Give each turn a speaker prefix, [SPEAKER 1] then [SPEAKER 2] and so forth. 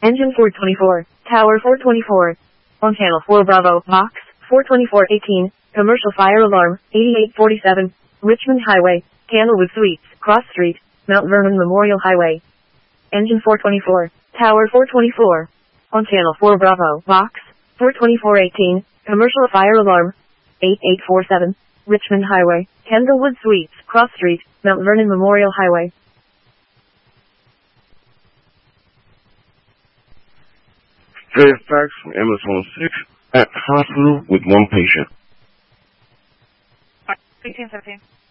[SPEAKER 1] Engine 424, Tower 424. On channel 4 Bravo, Box 42418, commercial fire alarm, 8847, Richmond Highway, Candlewood Suites, Cross Street, Mount Vernon Memorial Highway. Engine 424, Tower 424. On channel 4 Bravo, Box 42418, commercial fire alarm, 8847, Richmond Highway, Candlewood Suites, Cross Street, Mount Vernon Memorial Highway.
[SPEAKER 2] Fairfax from Amazon 6 at hospital with one patient.
[SPEAKER 3] 1817.